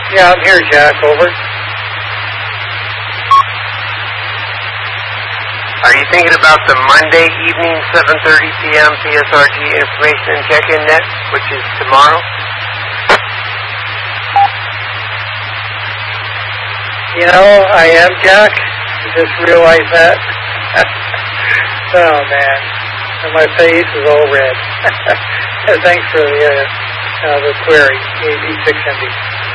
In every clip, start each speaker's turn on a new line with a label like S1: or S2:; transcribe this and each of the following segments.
S1: Yeah, I'm here, Jack. Over.
S2: Are you thinking about the Monday evening, 7:30 p.m. PSRG Information and Check-In Net, which is tomorrow?
S1: You know, I am, Jack. I just realized that. Oh, man. And my face is all red. Thanks for the query, AB6MB.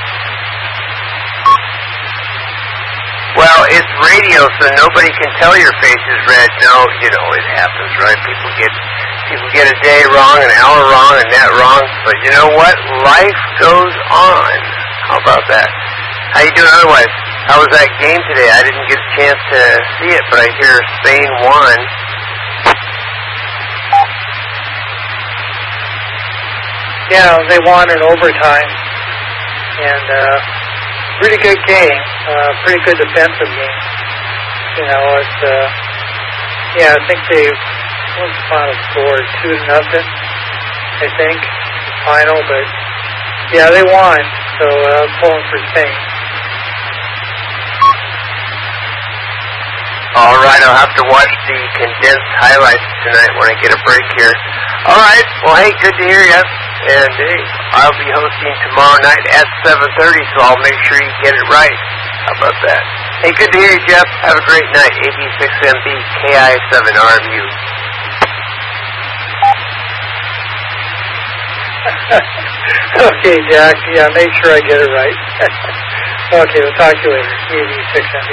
S2: Well, it's radio, so nobody can tell your face is red. No, you know, it happens, right? People get a day wrong, an hour wrong, a net wrong. But you know what? Life goes on. How about that? How you doing otherwise? How was that game today? I didn't get a chance to see it, but I hear Spain won.
S1: Yeah, they won in overtime. And pretty good game. Pretty good defensive game. You know, it's, I think they, what's the final score? 2-0, I think, the final. But, yeah, they won. So, pulling for Spain.
S2: All right, I'll have to watch the condensed highlights tonight when I get a break here. All right, well, hey, good to hear you. And, hey, I'll be hosting tomorrow night at 7:30, so I'll make sure you get it right. How about that? Hey, good to hear you, Jeff. Have a great night. AB6MB, KI7RMU.
S1: Okay, Jack. Yeah, make sure I get it right. Okay, we'll talk to you later. AB6MB.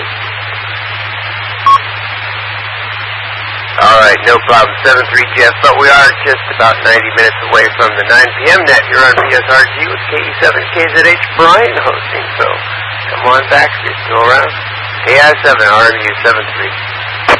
S2: All right, no problem. 7-3, Jeff. But we are just about 90 minutes away from the 9 p.m. net. You're on PSRG with KE7KZH Brian hosting. So come on back if you're still around. KI7 RMU 7-3.